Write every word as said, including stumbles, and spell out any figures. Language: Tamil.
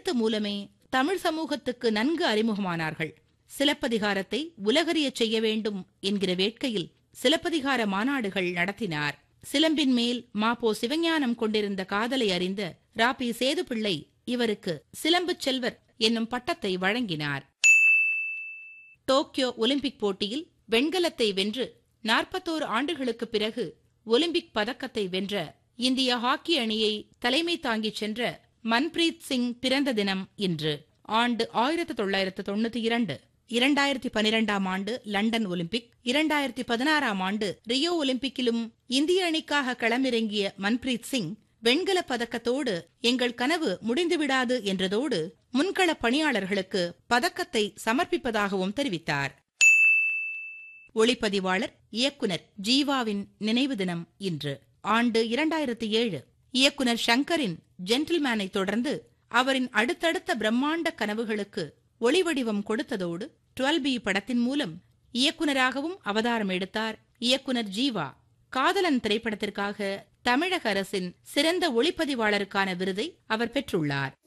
எழுத்து மூலமே தமிழ் சமூகத்துக்கு நன்கு அறிமுகமானார்கள். சிலப்பதிகாரத்தை உலகறியச் செய்ய வேண்டும் என்கிற வேட்கையில் சிலப்பதிகார மாநாடுகள் நடத்தினார். சிலம்பின் மேல் மாப்போ சிவஞானம் கொண்டிருந்த காதலை அறிந்த ரா பி சேதுப்பிள்ளை இவருக்கு சிலம்புச் செல்வர் என்னும் பட்டத்தை வழங்கினார். டோக்கியோ ஒலிம்பிக் போட்டியில் வெண்கலத்தை வென்று நாற்பத்தோரு ஆண்டுகளுக்குப் பிறகு ஒலிம்பிக் பதக்கத்தை வென்ற இந்திய ஹாக்கி அணியை தலைமை தாங்கிச் சென்ற மன்பிரீத் சிங் பிறந்த தினம் இன்று. ஆண்டு ஆயிரத்து தொள்ளாயிரத்து தொண்ணூத்தி இரண்டு. இரண்டாயிரத்தி பனிரெண்டாம் ஆண்டு லண்டன் ஒலிம்பிக், இரண்டாயிரத்தி பதினாறாம் ஆண்டு ரியோ ஒலிம்பிக்கிலும் இந்திய அணிக்காக களமிறங்கிய மன்பிரீத் சிங் வெண்கல பதக்கத்தோடு எங்கள் கனவு முடிந்துவிடாது என்றதோடு முன்கள பணியாளர்களுக்கு பதக்கத்தை சமர்ப்பிப்பதாகவும் தெரிவித்தார். ஒளிப்பதிவாளர் இயக்குனர் ஜீவாவின் நினைவு தினம் இன்று. ஆண்டு இரண்டாயிரத்தி ஏழு. இயக்குனர் ஷங்கரின் ஜென்டில்மேனை தொடர்ந்து அவரின் அடுத்தடுத்த பிரம்மாண்ட கனவுகளுக்கு ஒளிவடிவம் கொடுத்ததோடு டுவெல் பி படத்தின் மூலம் இயக்குனராகவும் அவதாரம் எடுத்தார் இயக்குனர் ஜீவா. காதலன் திரைப்படத்திற்காக தமிழக அரசின் சிறந்த ஒளிப்பதிவாளருக்கான விருதை அவர் பெற்றுள்ளார்.